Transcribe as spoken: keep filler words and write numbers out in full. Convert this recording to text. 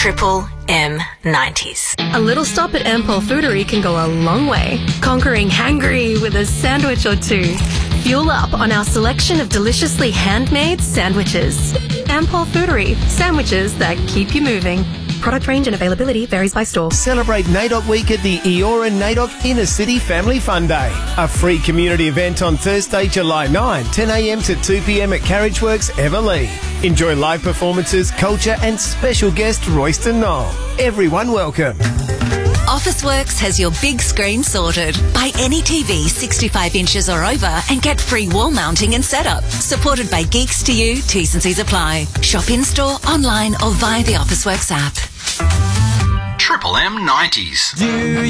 Triple M nineties. A little stop at Ampol Foodery can go a long way, conquering hangry with a sandwich or two. Fuel up on our selection of deliciously handmade sandwiches. Ampol Foodery, sandwiches that keep you moving. Product range and availability varies by store. Celebrate NAIDOC Week at the Eora NAIDOC Inner City Family Fun Day. A free community event on Thursday, July ninth, ten a m to two p m at Carriageworks Everleigh. Enjoy live performances, culture and special guest Royston Knoll. Everyone welcome. Officeworks has your big screen sorted. Buy any T V sixty-five inches or over and get free wall mounting and setup. Supported by Geeks to You, T's and C's apply. Shop in-store, online or via the Officeworks app. Triple M nineties.